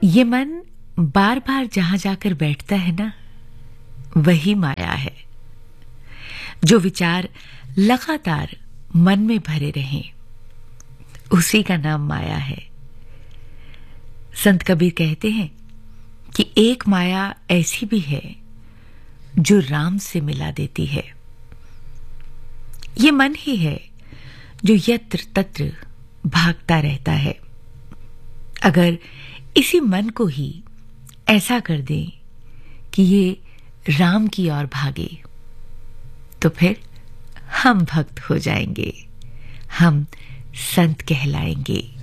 ये मन बार बार जहां जाकर बैठता है ना, वही माया है। जो विचार लगातार मन में भरे रहें, उसी का नाम माया है। संत कबीर कहते हैं कि एक माया ऐसी भी है जो राम से मिला देती है। ये मन ही है जो यत्र तत्र भागता रहता है। अगर इसी मन को ही ऐसा कर दें कि ये राम की ओर भागे, तो फिर हम भक्त हो जाएंगे, हम संत कहलाएंगे।